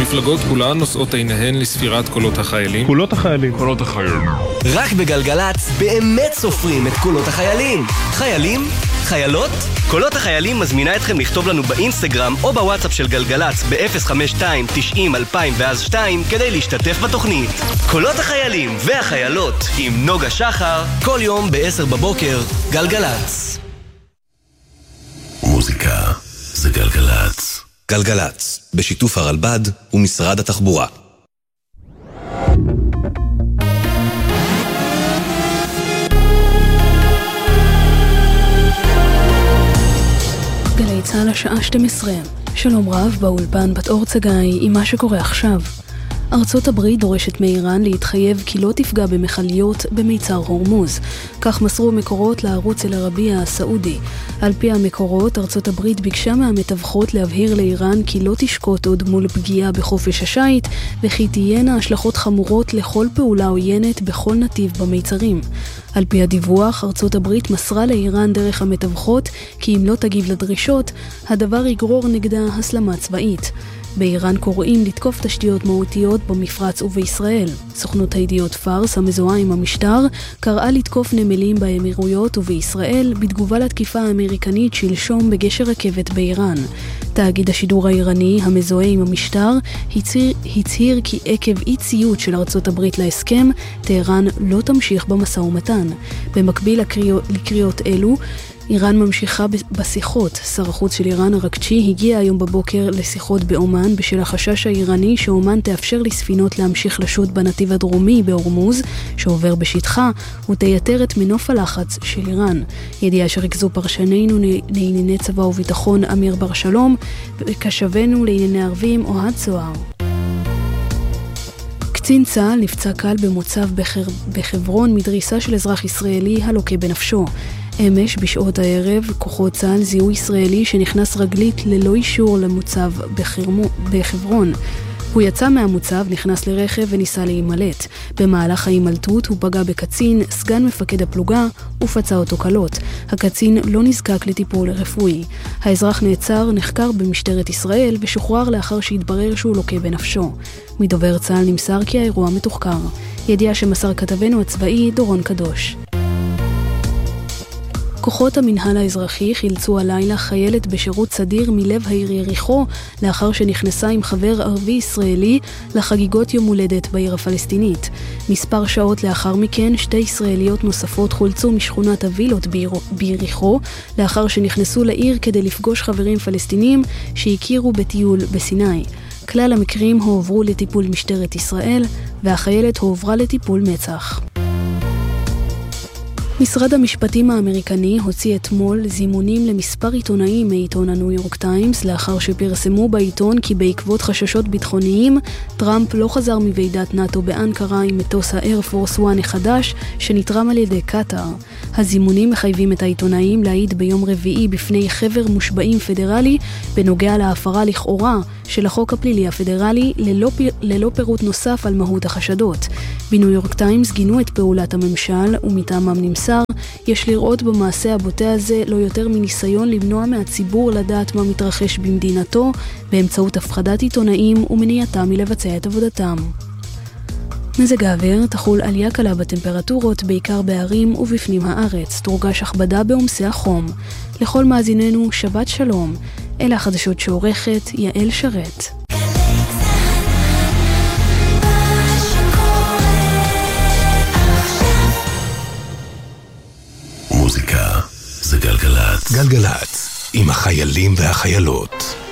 המפלגות כולן נושאות עיניהן לספירת קולות החיילים. קולות החיילים. קולות החיילים. רק בגלגלץ באמת סופרים את קולות החיילים. חיילים? חיילות? קולות החיילים מזמינה אתכם לכתוב לנו באינסטגרם או בוואטסאפ של גלגלץ ב-052-90-2002 כדי להשתתף בתוכנית. קולות החיילים והחיילות עם נוגה שחר, כל יום ב-10 בבוקר, גלגלץ. מוזיקה זה גלגלץ. גלגלץ, בשיתוף הרלב"ד ומשרד התחבורה. גלי צהל השעה 12. שלום רב, באולפן בת אור צגאי עם מה שקורה עכשיו. ארצות הברית דורשת מאיראן להתחייב כי לא תפגע במחליות במיצר הורמוז. כך מסרו מקורות לערוץ אל-ערבייה הסעודי. על פי המקורות, ארצות הברית ביקשה מהמתווכות להבהיר לאיראן כי לא תשקוט עוד מול פגיעה בחופש השייט, וכי תהיינה השלכות חמורות לכל פעולה עוינת בכל נתיב במיצרים. על פי הדיווח, ארצות הברית מסרה לאיראן דרך המתווכות כי אם לא תגיב לדרישות, הדבר יגרור נגדה הסלמה צבאית. באיראן קוראים לתקוף תשתיות מהותיות במפרץ ובישראל. סוכנות הידיעות פארס, המזוהה עם המשטר, קראה לתקוף נמלים באמירויות ובישראל בתגובה לתקיפה האמריקנית שלשום בגשר רכבת באיראן. תאגיד השידור האיראני, המזוהה עם המשטר, הצהיר כי עקב אי ציות של ארצות הברית להסכם, טהרן לא תמשיך במשא ומתן. במקביל לקריאות אלו, איראן ממשיכה בשיחות. שר החוץ של איראן הרגצ'י הגיע היום בבוקר לשיחות באומן בשל החשש האיראני שאומן תאפשר לספינות להמשיך לשוט בנתיב הדרומי בהורמוז שעובר בשטחה ותייתר את מנוף הלחץ של איראן. ידיעה שריכזו פרשנינו לענייני צבא וביטחון אמיר בר שלום וקשבנו לענייני ערבים אוהד סוהר. קצין צה"ל נפצע קל במוצב בחברון מדריסה של אזרח ישראלי הלוקה בנפשו. אמש בשעות הערב כוחות צה"ל זיהו ישראלי שנכנס רגלית ללא אישור למוצב בחברון. הוא יצא מהמוצב, נכנס לרכב וניסה להימלט. במהלך ההימלטות הוא פגע בקצין, סגן מפקד הפלוגה, ופצע אותו קלות. הקצין לא נזקק לטיפול רפואי. האזרח נעצר, נחקר במשטרת ישראל ושוחרר לאחר שהתברר שהוא לוקה בנפשו. מדובר צה"ל נמסר כי האירוע מתוחקר. ידיעה שמסר כתבנו הצבאי דורון קדוש. כוחות המנהל האזרחי חילצו הלילה חיילת בשירות סדיר מלב העיר יריחו לאחר שנכנסה עם חבר ערבי ישראלי לחגיגות יום הולדת בעיר הפלסטינית. מספר שעות לאחר מכן שתי ישראליות נוספות חולצו משכונת הווילות ביריחו לאחר שנכנסו לעיר כדי לפגוש חברים פלסטינים שהכירו בטיול בסיני. כלל המקרים הועברו לטיפול משטרת ישראל והחיילת הועברה לטיפול מצ"ח. משרד המשפטים האמריקני הוציא אתמול זימונים למספר עיתונאים מעיתון הניו יורק טיימס לאחר שפרסמו בעיתון כי בעקבות חששות ביטחוניים טראמפ לא חזר מוועידת נאטו באנקרה עם מטוס האייר פורס 1 החדש שנתרם על ידי קטאר. הזימונים מחייבים את העיתונאים להעיד ביום רביעי בפני חבר מושבעים פדרלי בנוגע להפרה לכאורה של החוק הפלילי הפדרלי ללא פירוט נוסף על מהות החשדות. בניו יורק טיימס גינו את פעולת הממשל ומטעמם נמסר יש לראות במעשה הבוטה הזה לא יותר מניסיון למנוע מהציבור לדעת מה מתרחש במדינתו באמצעות הפחדת עיתונאים ומניעתם מלבצע את עבודתם. מזג האוויר תחול עלייה קלה בטמפרטורות בעיקר בערים ובפנים הארץ, תורגש הכבדה בעומסי החום. לכל מאזיננו שבת שלום. אלה החדשות שעורכת יעל שרת. מוזיקה זה גלגלץ. גלגלץ עם החיילים והחיילות.